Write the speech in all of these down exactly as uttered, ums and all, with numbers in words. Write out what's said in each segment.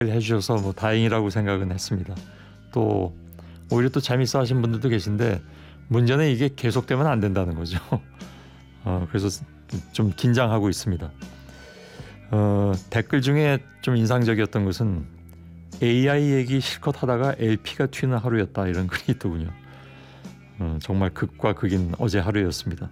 해주셔서 뭐 다행이라고 생각은 했습니다. 또 오히려 또 재밌어 하신 분들도 계신데 문제는 이게 계속되면 안 된다는 거죠. 어, 그래서 좀 긴장하고 있습니다. 어, 댓글 중에 좀 인상적이었던 것은 에이아이 얘기 실컷 하다가 엘피가 튀는 하루였다, 이런 글이 있더군요. 어, 정말 극과 극인 어제 하루였습니다.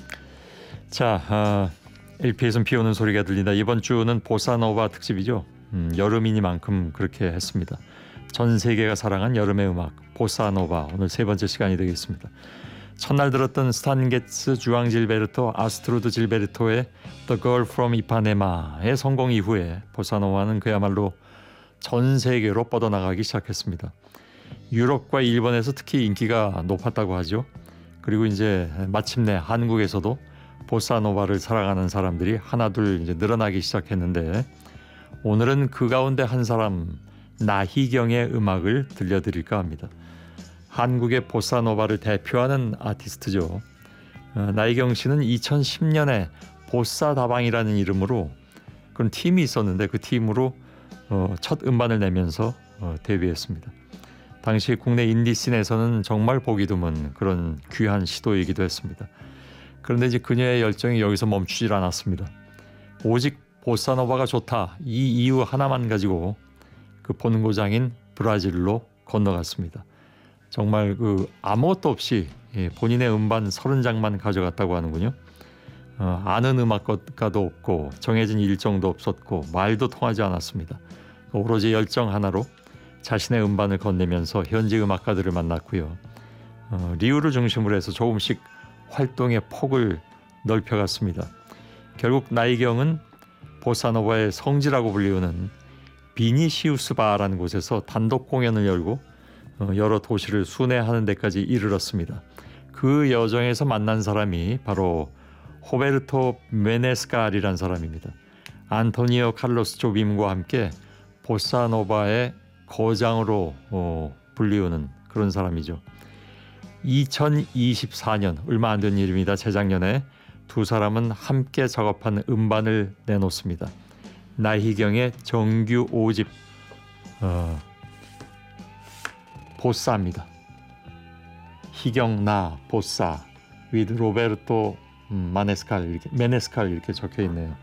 자, 아, 엘피에선 비 오는 소리가 들린다. 이번 주는 보사노바 특집이죠. 음, 여름이니만큼 그렇게 했습니다. 전 세계가 사랑한 여름의 음악 보사노바, 오늘 세 번째 시간이 되겠습니다. 첫날 들었던 스탄 게츠, 주앙 질베르토, 아스트루드 질베르토의 The Girl from Ipanema의 성공 이후에 보사노바는 그야말로 전 세계로 뻗어나가기 시작했습니다. 유럽과 일본에서 특히 인기가 높았다고 하죠. 그리고 이제 마침내 한국에서도 보사노바를 사랑하는 사람들이 하나둘 이제 늘어나기 시작했는데, 오늘은 그 가운데 한 사람, 나희경의 음악을 들려드릴까 합니다. 한국의 보사노바를 대표하는 아티스트죠. 나희경 씨는 이천십 년에 보사다방이라는 이름으로 그런 팀이 있었는데 그 팀으로 첫 음반을 내면서 데뷔했습니다. 당시 국내 인디씬에서는 정말 보기 드문 그런 귀한 시도이기도 했습니다. 그런데 이제 그녀의 열정이 여기서 멈추질 않았습니다. 오직 보사노바가 좋다, 이 이유 하나만 가지고 그 본고장인 브라질로 건너갔습니다. 정말 그 아무것도 없이 본인의 음반 서른 장만 가져갔다고 하는군요. 어, 아는 음악가도 없고 정해진 일정도 없었고 말도 통하지 않았습니다. 오로지 열정 하나로 자신의 음반을 건네면서 현지 음악가들을 만났고요. 어, 리우를 중심으로 해서 조금씩 활동의 폭을 넓혀갔습니다. 결국 나희경은 보사노바의 성지라고 불리우는 비니시우스 바라는 곳에서 단독 공연을 열고 여러 도시를 순회하는 데까지 이르렀습니다. 그 여정에서 만난 사람이 바로 호베르토 메네스칼이라는 사람입니다. 안토니오 칼로스 조빔과 함께 보사노바의 거장으로 어, 불리우는 그런 사람이죠. 이천이십사 년, 얼마 안 된 일입니다. 재작년에 두 사람은 함께 작업한 음반을 내놓습니다. 나희경의 정규 오 집 어, 보사입니다. 희경, 나, 보사 with 로베르토 마네스칼, 이렇게 메네스칼 이렇게 적혀 있네요.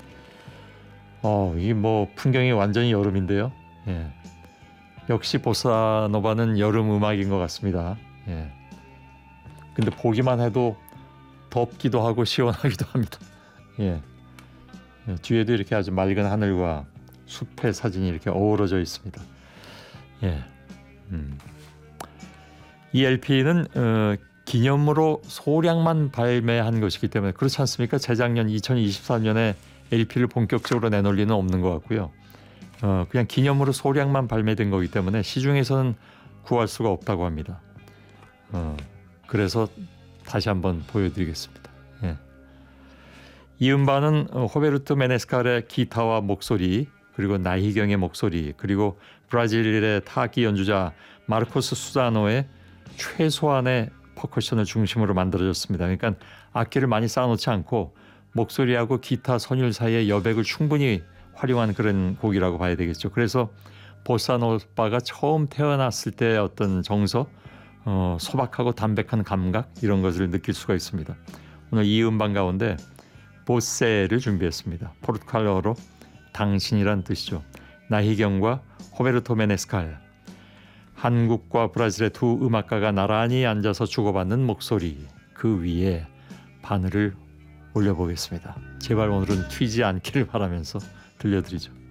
어, 이 뭐 풍경이 완전히 여름인데요. 예. 역시 보사노바는 여름 음악인 것 같습니다. 예. 근데 보기만 해도 덥기도 하고 시원하기도 합니다. 예. 뒤에도 이렇게 아주 맑은 하늘과 숲의 사진이 이렇게 어우러져 있습니다. 예. 음. 이 엘피는 어, 기념으로 소량만 발매한 것이기 때문에, 그렇지 않습니까? 재작년 이천이십사 년에 엘피를 본격적으로 내놓을 리는 없는 것 같고요. 어, 그냥 기념으로 소량만 발매된 거기 때문에 시중에서는 구할 수가 없다고 합니다. 어, 그래서 다시 한번 보여드리겠습니다. 예. 이 음반은 호베르토 메네스칼의 기타와 목소리, 그리고 나희경의 목소리, 그리고 브라질의 타악기 연주자 마르코스 수자노의 최소한의 퍼커션을 중심으로 만들어졌습니다. 그러니까 악기를 많이 쌓아놓지 않고 목소리하고 기타 선율 사이의 여백을 충분히 활용한 그런 곡이라고 봐야 되겠죠. 그래서 보사노바가 처음 태어났을 때의 어떤 정서, 어, 소박하고 담백한 감각, 이런 것을 느낄 수가 있습니다. 오늘 이 음반 가운데 보세를 준비했습니다. 포르투갈어로 당신이란 뜻이죠. 나희경과 호베르토 메네스칼, 한국과 브라질의 두 음악가가 나란히 앉아서 주고받는 목소리, 그 위에 바늘을 올려보겠습니다. 제발 오늘은 튀지 않기를 바라면서 들려드리죠.